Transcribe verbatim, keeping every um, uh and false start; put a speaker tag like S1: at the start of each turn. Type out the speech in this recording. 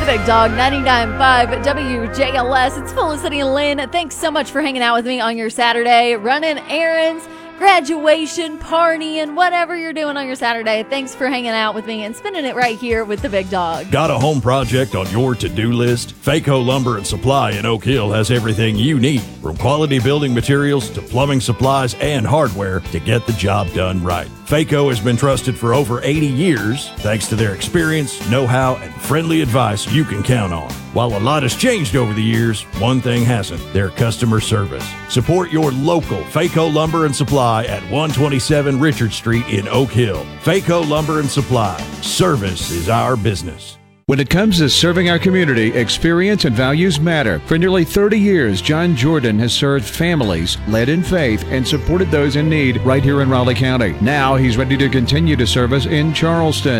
S1: The Big Dog, ninety-nine point five W J L S. It's Felicity and Lynn. Thanks so much for hanging out with me on your Saturday, running errands, graduation, partying, whatever you're doing on your Saturday. Thanks for hanging out with me and spending it right here with the Big Dog.
S2: Got a home project on your to-do list? Faco Lumber and Supply in Oak Hill has everything you need, from quality building materials to plumbing supplies and hardware to get the job done right. Faco has been trusted for over eighty years thanks to their experience, know-how, and friendly advice you can count on. While a lot has changed over the years, one thing hasn't: their customer service. Support your local Faco Lumber and Supply at one twenty-seven Richard Street in Oak Hill. Faco Lumber and Supply. Service is our business.
S3: When it comes to serving our community, experience and values matter. For nearly thirty years, John Jordan has served families, led in faith, and supported those in need right here in Raleigh County. Now he's ready to continue to serve us in Charleston.